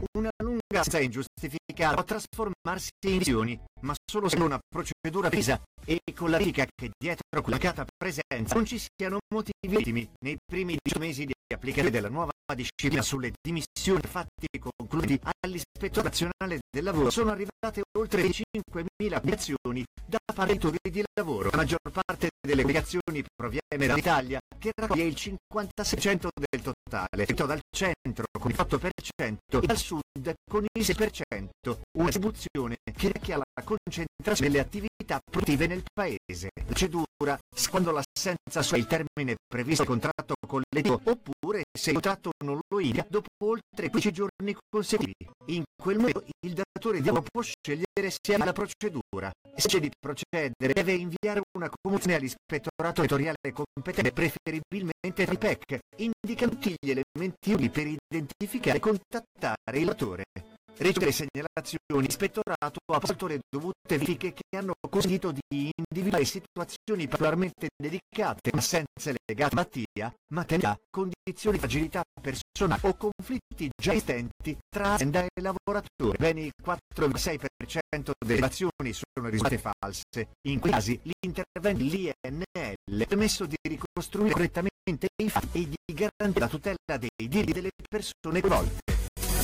una lunga assenza ingiustificata può trasformarsi in visioni, ma solo se una procedura precisa e con la verifica che dietro quella mancata presenza non ci siano motivi legittimi. Nei primi 10 mesi di applicazione della nuova disciplina sulle dimissioni fatti concludenti all'Ispettorato Nazionale del Lavoro sono arrivate oltre 5.000 applicazioni da parte dei datori di lavoro. La maggior parte delle applicazioni proviene dall'Italia, che raccoglie il 56% del totale, dal centro con il 8% e dal sud con il 6%, una distribuzione che richiede la concentrazione delle attività produttive nel paese. La procedura quando l'assenza è il termine previsto dal contratto collettivo, oppure se il contratto non lo inizia dopo oltre 15 giorni consecutivi. In quel momento il datore di lavoro può scegliere se ha la procedura e se di procedere deve inviare una comunicazione all'ispettorato territoriale competente, preferibilmente RIPEC, indicando tutti gli elementi utili per identificare e contattare il datore. Ricevere segnalazioni, l'ispettorato ha posto le dovute verifiche che hanno consentito di individuare situazioni particolarmente delicate, assenze legate a malattia, maternità, condizioni di fragilità personale o conflitti già esistenti tra azienda e lavoratore. Ben il 4,6% delle relazioni sono risultate false. In quei casi l'intervento dell'INL ha permesso di ricostruire correttamente i fatti e di garantire la tutela dei diritti delle persone coinvolte.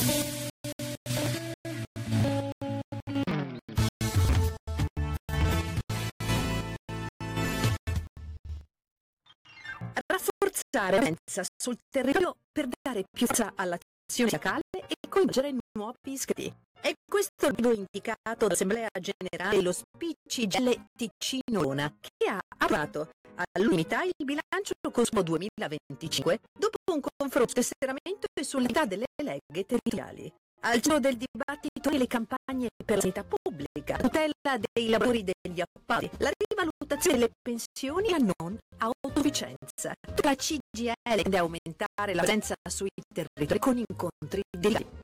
Rafforzare la presenza sul territorio per dare più forza all'azione sindacale e coinvolgere nuovi iscritti. E questo è il motivo indicato dall'Assemblea Generale dello SPCGL Ticino-Verona, che ha approvato all'unanimità il bilancio consuntivo 2025 dopo un confronto sul tesseramento e sull'unità delle leghe territoriali. Al centro del dibattito le campagne per la sanità pubblica, la tutela dei lavoratori degli appalti, la rivalutazione delle pensioni e la non autosufficienza. La CGIL tende a aumentare la presenza sui territori con incontri delicati.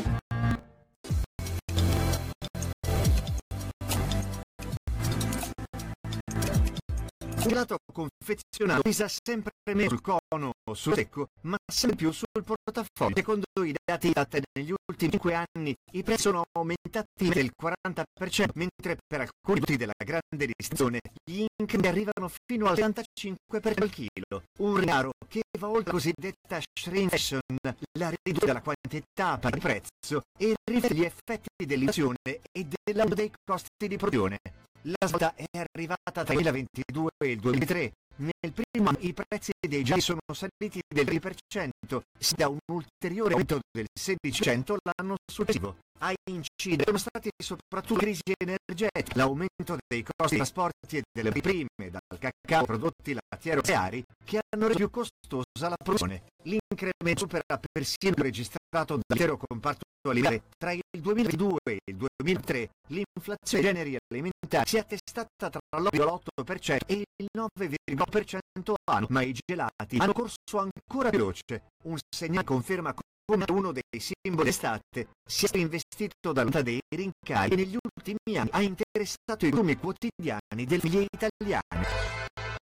Un lato confezionato pesa sempre meno sul cono o sul secco, ma sempre più sul portafoglio. Secondo i dati ISTAT, negli ultimi 5 anni i prezzi sono aumentati del 40%, mentre per alcuni prodotti della grande distribuzione gli incrementi arrivano fino al 75% al chilo. Un rincaro che va oltre la cosiddetta shrinkflation, la riduzione della quantità per il prezzo, e riflette gli effetti dell'inflazione e dell'aumento dei costi di produzione. La svolta è arrivata tra il 2022 e il 2023. Nel primo anno i prezzi dei gialli sono saliti del 3%, si da un ulteriore aumento del 16% l'anno successivo. A incidere sono stati soprattutto la crisi energetica, l'aumento dei costi dei trasporti e delle prime, dal cacao, prodotti lattiero-caseari, che hanno reso più costosa la produzione. L'incremento supera persino il registrato dall'intero comparto alimentare. Tra il 2022 e il 2003 l'inflazione dei generi alimentari si è attestata tra l'8,8% e il 9,8% anno, ma i gelati hanno corso ancora più veloce. Un segnale conferma come uno dei simboli d'estate sia stato investito dall'onda dei rincari e negli ultimi anni ha interessato i consumi quotidiani delle famiglie italiane.